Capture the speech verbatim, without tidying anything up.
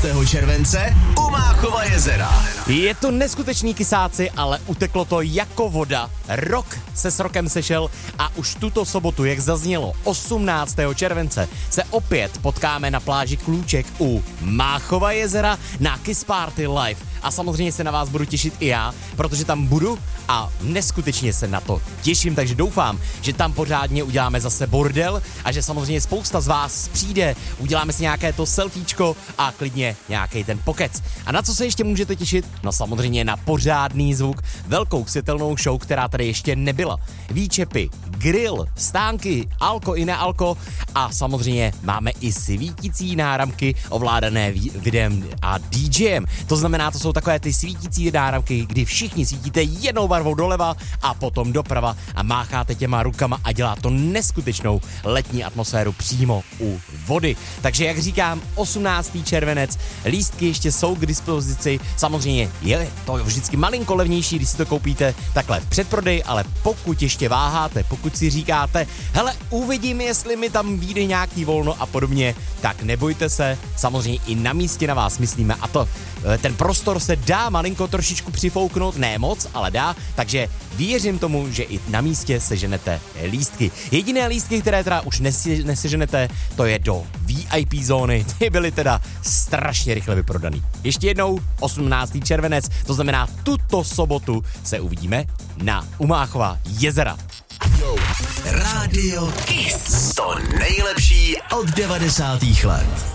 osmnáctého července u Máchova jezera. Je to neskutečný kysáci, ale uteklo to jako voda. Rok se s rokem sešel a už tuto sobotu, jak zaznělo, osmnáctého července, se opět potkáme na pláži Klůček u Máchova jezera na Kiss Party Live. A samozřejmě se na vás budu těšit i já, protože tam budu a neskutečně se na to těším, takže doufám, že tam pořádně uděláme zase bordel a že samozřejmě spousta z vás přijde, uděláme si nějaké to selfiečko a klidně nějaký ten pokec. A na co se ještě můžete těšit? No samozřejmě na pořádný zvuk, velkou světelnou show, která tady ještě nebyla. Výčepy, grill, stánky, alko i nealko a samozřejmě máme i svítící náramky ovládané videem a DJem. To znamená, to jsou takové ty svítící náramky, kdy všichni svítíte jednou barvou doleva a potom doprava a mácháte těma rukama a dělá to neskutečnou letní atmosféru přímo u vody. Takže jak říkám, osmnáctého červenec, lístky ještě jsou k dispozici. Samozřejmě je to vždycky malinko levnější, když si to koupíte takhle v předprodeji, ale pokud ještě váháte, pokud si říkáte, hele, uvidím, jestli mi tam vyjde nějaký volno a podobně, tak nebojte se, samozřejmě i na místě na vás myslíme a to, ten prostor se dá malinko trošičku přifouknout, ne moc, ale dá, takže věřím tomu, že i na místě seženete lístky. Jediné lístky, které teda už nesi, neseženete, to je do V I P zóny, ty byly teda strašně rychle vyprodaný. Ještě jednou, osmnáctého červenec, to znamená tuto sobotu se uvidíme na u Máchova jezera. Yo, Rádio Kiss. To nejlepší od devadesátých let.